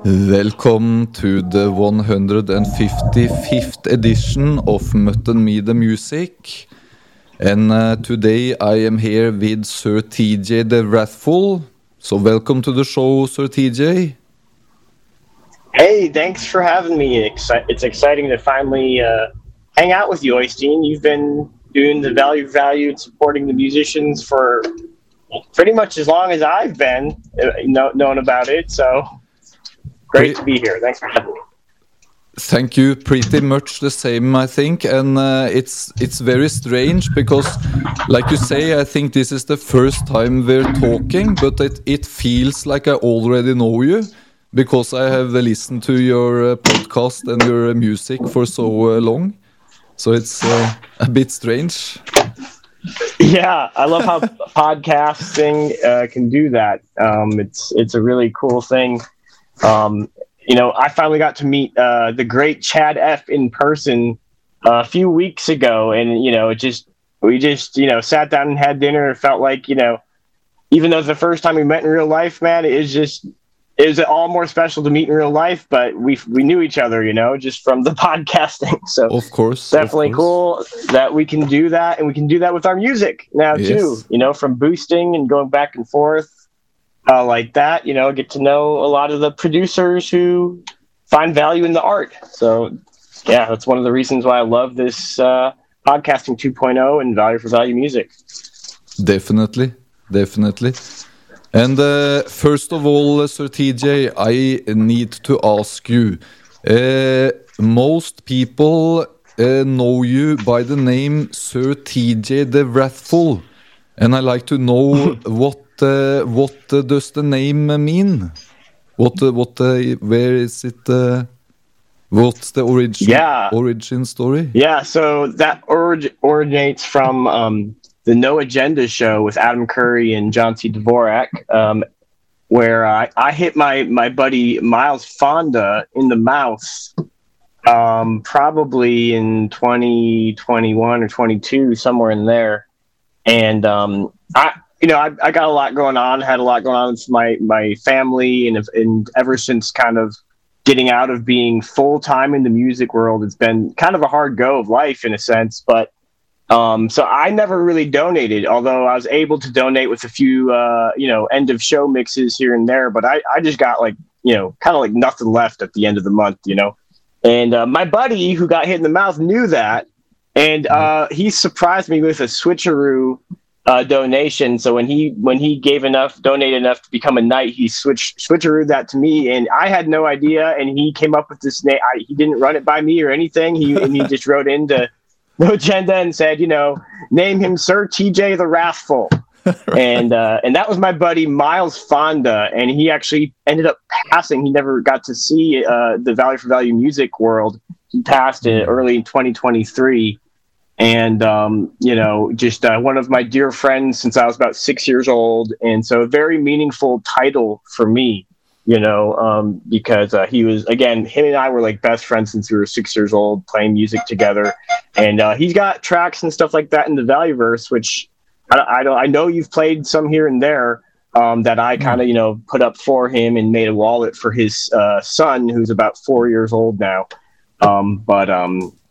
Welcome to the 155th edition of Mutton Me the Music. And today I am here with Sir TJ the Wrathful. So welcome to the show, Sir TJ. Hey, thanks for having me. It's exciting to finally hang out with you, Oystein. You've been doing the value and supporting the musicians for pretty much as long as I've been known about it. So great to be here. Thanks for having me. Thank you. Pretty much the same, I think. And it's very strange because, like you say, I think this is the first time we're talking, but it feels like I already know you because I have listened to your podcast and your music for so long. So it's a bit strange. Yeah, I love how podcasting can do that. It's a really cool thing. I finally got to meet the great Chad F in person a few weeks ago, and we just sat down and had dinner. It felt like even though it's the first time we met in real life, man, it was all more special to meet in real life. But we knew each other, just from the podcasting. So of course, definitely cool that we can do that, and we can do that with our music now too. From boosting and going back and forth. Like that, get to know a lot of the producers who find value in the art. So, yeah, that's one of the reasons why I love this podcasting 2.0 and value for value music. Definitely. And first of all, Sir TJ, I need to ask you. Most people know you by the name Sir TJ the Wrathful, and I like to know what does the name mean? Where is it? What's the origin story? Yeah, so that originates from the No Agenda show with Adam Curry and John C. Dvorak, where I hit my buddy Miles Fonda in the mouth, probably in 2021 or 22, somewhere in there, and I got a lot going on, had a lot going on with my family, and ever since kind of getting out of being full-time in the music world, it's been kind of a hard go of life in a sense. But so I never really donated, although I was able to donate with a few, end of show mixes here and there. But I just got kind of like nothing left at the end of the month, And my buddy who got hit in the mouth knew that, and he surprised me with a switcheroo donation. So when he donated enough to become a knight, he switcherooed that to me, and I had no idea. And he came up with this name. He didn't run it by me or anything. He just wrote into No Agenda and said, name him Sir TJ the Wrathful. and that was my buddy Miles Fonda, and he actually ended up passing. He never got to see the Value for Value music world. He passed early in 2023. And, just one of my dear friends since I was about 6 years old. And so a very meaningful title for me, because he was, again, him and I were like best friends since we were 6 years old, playing music together. And he's got tracks and stuff like that in the Valueverse, which I know you've played some here and there that I kind of, put up for him and made a wallet for his son, who's about 4 years old now.